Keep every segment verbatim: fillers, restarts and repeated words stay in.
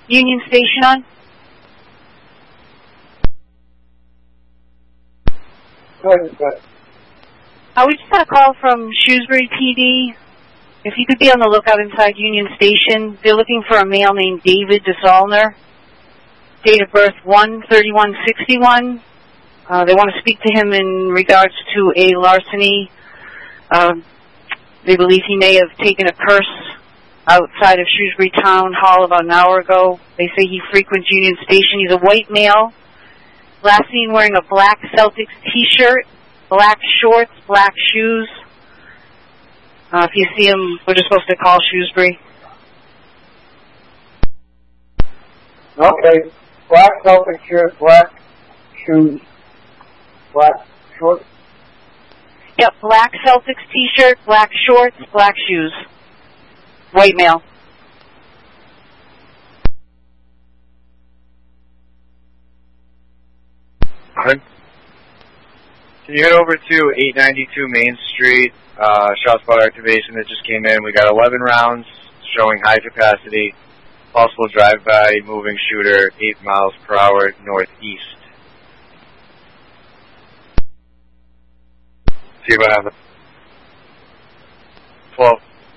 Union Station on? Go ahead, go ahead. Uh, we just got a call from Shrewsbury P D. If you could be on the lookout inside Union Station, they're looking for a male named David DeSalner. Date of birth one thirty-one sixty-one. Uh, they want to speak to him in regards to a larceny. Um, they believe he may have taken a purse outside of Shrewsbury Town Hall about an hour ago. They say he frequents Union Station. He's a white male. Last seen wearing a black Celtics T-shirt, black shorts, black shoes. Uh, if you see him, we're just supposed to call Shrewsbury. Okay. Black Celtic shirt, black shoes, black shorts. Yep, black Celtics T-shirt, black shorts, black shoes. White male. Can you head over to eight ninety-two Main Street, uh, ShotSpotter activation that just came in. We got eleven rounds showing high capacity, possible drive-by, moving shooter, eight miles per hour northeast. See what happens. twelve.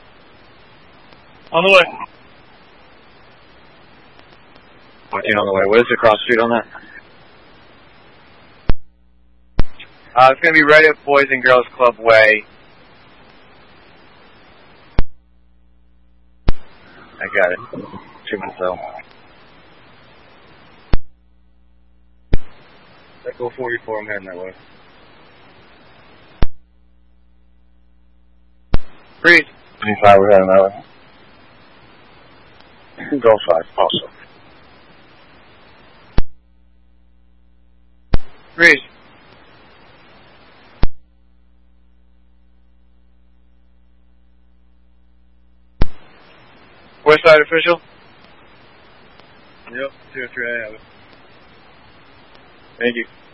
On the way. fourteen on the way. What is the cross street on that? Uh, it's going to be right at Boys and Girls Club Way. I got it. Two minutes out. Echo forty-four, I'm heading that way. Breeze. twenty-five, we're heading that way. Go five, also. Breeze. West side official? Yep, two or three, I have it. Thank you.